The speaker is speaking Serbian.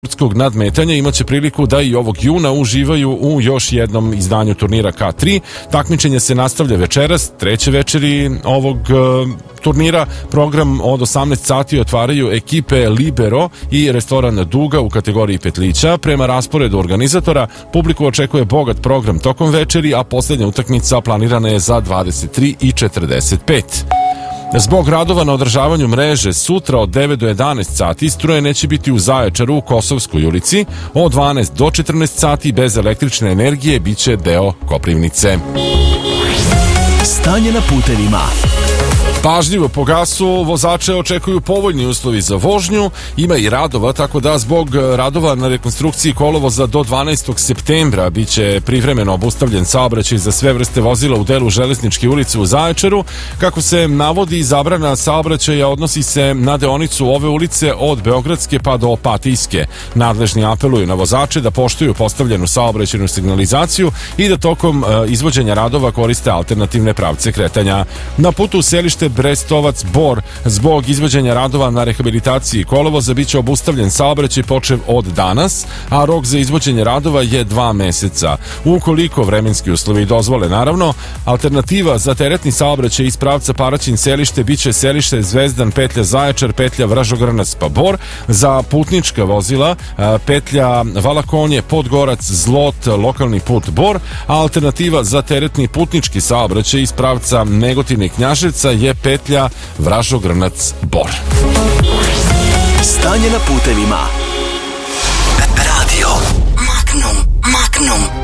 sportskog nadmetanja imaće priliku da i ovog juna uživaju u još jednom izdanju turnira K3. Takmičenje se nastavlja večeras, treće večeri ovog turnira. Program od 18 sati otvaraju ekipe Libero i restoran Duga u kategoriji petlića. Prema rasporedu organizatora, publiku očekuje bogat program tokom večeri, a poslednja utakmica planirana je za 23:45. Zbog radova na održavanju mreže sutra od 9 do 11 sati struje neće biti u Zaječaru u Kosovskoj ulici, od 12 do 14 sati bez električne energije biće deo Koprivnice. Stanje na putevima. Pažljivo po gasu, vozače očekuju povoljni uslovi za vožnju, ima i radova, tako da zbog radova na rekonstrukciji kolovoza do 12. septembra biće privremeno obustavljen saobraćaj za sve vrste vozila u delu Železničke ulice u Zaječaru. Kako se navodi, zabrana saobraćaja odnosi se na deonicu ove ulice od Beogradske pa do Opatijske. Nadležni apeluju na vozače da poštuju postavljenu saobraćajnu signalizaciju i da tokom izvođenja radova koriste alternativne pravce kretanja. Na putu u selište Brestovac Bor zbog izvođenja radova na rehabilitaciji kolovoza biće obustavljen saobraćaj počev od danas, a rok za izvođenje radova je 2 meseca. Ukoliko vremenski uslovi dozvole, naravno, alternativa za teretni saobraćaj iz pravca Paraćin selište biće selište Zvezdan petlja Zaječar petlja Vražogranac pa Bor, za putnička vozila petlja Valakonje Podgorac Zlot lokalni put Bor, a alternativa za teretni putnički saobraćaj iz pravca Negotina i Knjaževca je petlja Vražogranac Bor. Stanje na putevima. Radio Magnum.